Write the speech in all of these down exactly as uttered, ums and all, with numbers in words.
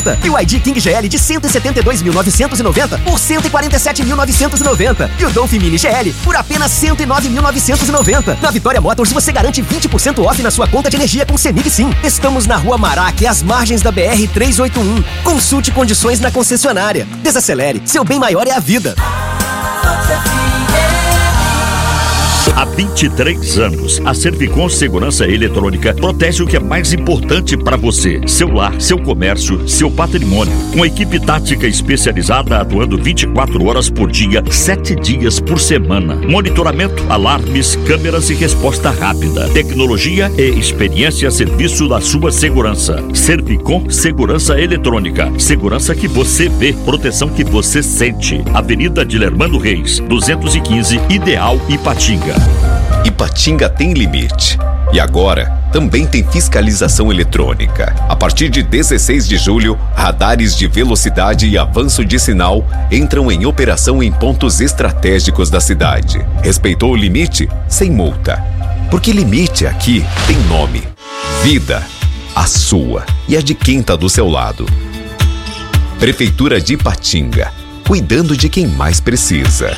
E o I D King G L de cento e setenta e dois mil novecentos e noventa por cento e quarenta e sete mil novecentos e noventa. E o Dolphin Mini G L por apenas cento e nove mil novecentos e noventa. Na Vitória Motors você garante vinte por cento off na sua conta de energia com Semig Sim. Estamos na Rua Marac, às margens da B R trezentos e oitenta e um. Consulte condições na concessionária. Desacelere, seu bem maior é a vida. Há vinte e três anos, a Servicom Segurança Eletrônica protege o que é mais importante para você: seu lar, seu comércio, seu patrimônio. Com equipe tática especializada atuando vinte e quatro horas por dia, sete dias por semana. Monitoramento, alarmes, câmeras e resposta rápida. Tecnologia e experiência a serviço da sua segurança. Servicom Segurança Eletrônica. Segurança que você vê, proteção que você sente. Avenida Dilermando Reis, duzentos e quinze, Ideal, Ipatinga. Ipatinga tem limite. E agora, também tem fiscalização eletrônica. A partir de dezesseis de julho, radares de velocidade e avanço de sinal entram em operação em pontos estratégicos da cidade. Respeitou o limite? Sem multa. Porque limite aqui tem nome: vida. A sua e a de quem tá do seu lado. Prefeitura de Ipatinga, cuidando de quem mais precisa.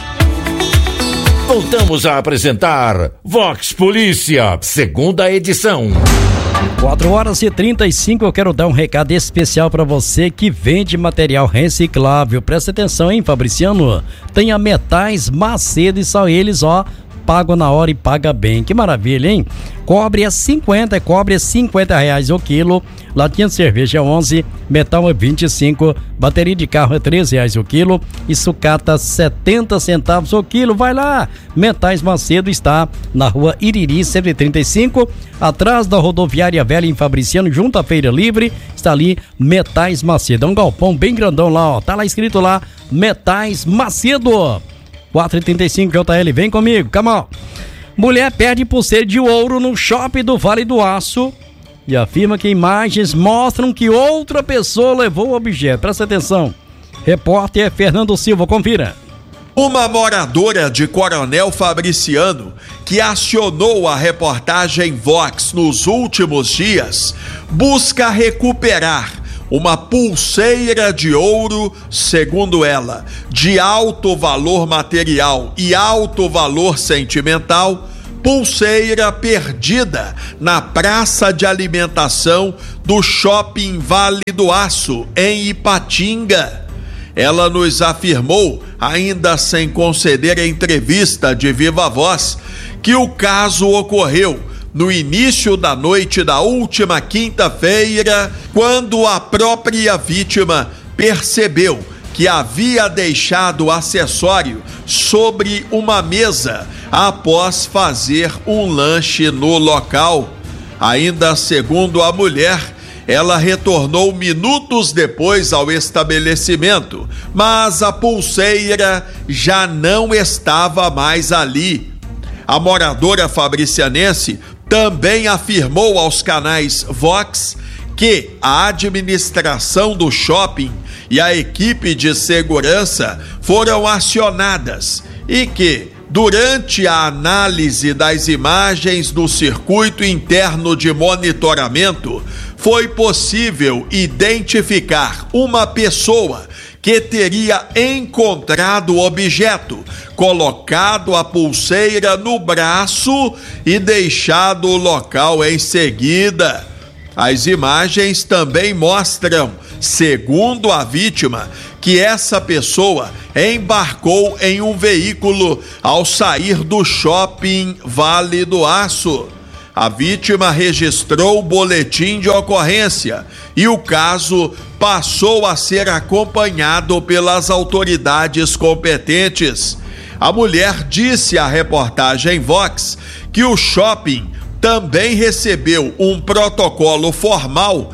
Voltamos a apresentar Vox Polícia, segunda edição. quatro horas e trinta e cinco, eu quero dar um recado especial para você que vende material reciclável. Presta atenção, hein, Fabriciano? Tem a Metais Macedo e só eles, ó, pagam na hora e paga bem. Que maravilha, hein? Cobre é cinquenta, cobre é cinquenta reais o quilo. Latinha de cerveja é onze, metal é vinte e cinco, bateria de carro é treze reais o quilo e sucata setenta centavos o quilo. Vai lá, Metais Macedo está na rua Iriri cento e trinta e cinco, atrás da rodoviária velha em Fabriciano, junto à Feira Livre, está ali Metais Macedo. É um galpão bem grandão lá, ó, tá lá escrito lá, Metais Macedo. quatro e trinta e cinco, J L, vem comigo, come on. Mulher perde pulseira de ouro no shopping do Vale do Aço e afirma que imagens mostram que outra pessoa levou o objeto. Presta atenção. Repórter Fernando Silva, confira. Uma moradora de Coronel Fabriciano, que acionou a reportagem Vox nos últimos dias, busca recuperar uma pulseira de ouro, segundo ela, de alto valor material e alto valor sentimental, pulseira perdida na praça de alimentação do Shopping Vale do Aço, em Ipatinga. Ela nos afirmou, ainda sem conceder a entrevista de viva voz, que o caso ocorreu no início da noite da última quinta-feira, quando a própria vítima percebeu que havia deixado o acessório sobre uma mesa após fazer um lanche no local. Ainda segundo a mulher, ela retornou minutos depois ao estabelecimento, mas a pulseira já não estava mais ali. A moradora fabricianense também afirmou aos canais Vox que a administração do shopping e a equipe de segurança foram acionadas e que, durante a análise das imagens do circuito interno de monitoramento, foi possível identificar uma pessoa que teria encontrado o objeto, colocado a pulseira no braço e deixado o local em seguida. As imagens também mostram, segundo a vítima, que essa pessoa embarcou em um veículo ao sair do Shopping Vale do Aço. A vítima registrou o boletim de ocorrência e o caso passou a ser acompanhado pelas autoridades competentes. A mulher disse à reportagem Vox que o shopping também recebeu um protocolo formal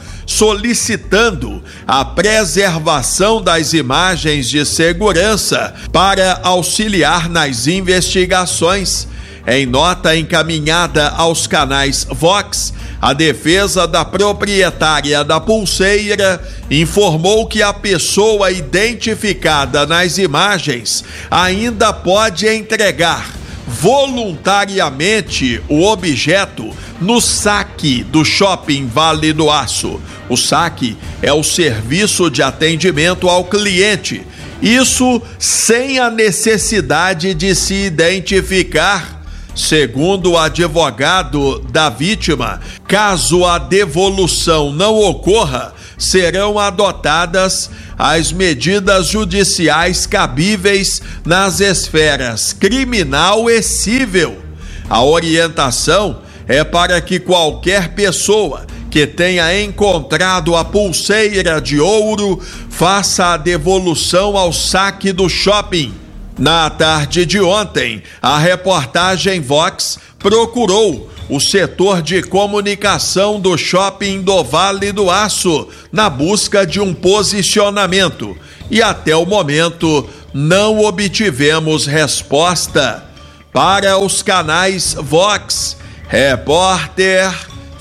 solicitando a preservação das imagens de segurança para auxiliar nas investigações. Em nota encaminhada aos canais Vox, a defesa da proprietária da pulseira informou que a pessoa identificada nas imagens ainda pode entregar voluntariamente o objeto no saque do Shopping Vale do Aço. O saque é o serviço de atendimento ao cliente. Isso sem a necessidade de se identificar. Segundo o advogado da vítima, caso a devolução não ocorra, serão adotadas as medidas judiciais cabíveis nas esferas criminal e civil. A orientação é para que qualquer pessoa que tenha encontrado a pulseira de ouro faça a devolução ao saque do shopping. Na tarde de ontem, a reportagem Vox procurou o setor de comunicação do Shopping do Vale do Aço na busca de um posicionamento e até o momento não obtivemos resposta. Para os canais Vox, repórter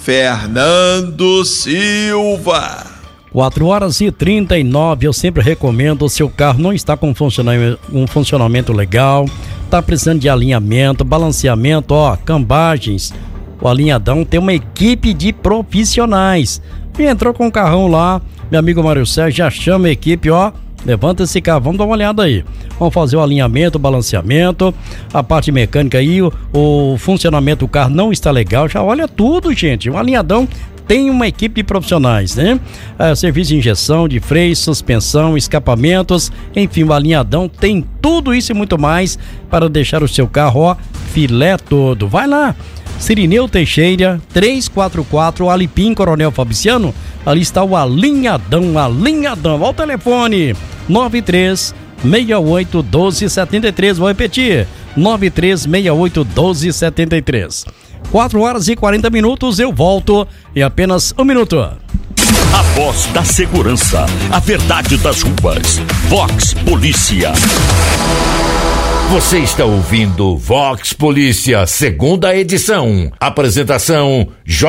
Fernando Silva. quatro horas e trinta e nove, eu sempre recomendo, o seu carro não está com funcionamento, um funcionamento legal, está precisando de alinhamento, balanceamento, ó, cambagens, o alinhadão tem uma equipe de profissionais. E entrou com o carrão lá, meu amigo Mário Sérgio já chama a equipe, ó, levanta esse carro, vamos dar uma olhada aí. Vamos fazer o alinhamento, o balanceamento, a parte mecânica aí, o, o funcionamento do carro não está legal, já olha tudo, gente, o alinhadão tem uma equipe de profissionais, né? É, serviço de injeção, de freio, suspensão, escapamentos, enfim, o alinhadão tem tudo isso e muito mais para deixar o seu carro, ó, filé todo. Vai lá, Cirineu Teixeira, trezentos e quarenta e quatro, Alipim, Coronel Fabriciano, ali está o alinhadão, alinhadão. Olha o telefone, nove três seis oito um dois sete três, vou repetir, nove três seis oito um dois sete três. quatro horas e quarenta minutos, eu volto em apenas um minuto. A voz da segurança, a verdade das ruas. Vox Polícia. Você está ouvindo Vox Polícia, segunda edição. Apresentação J.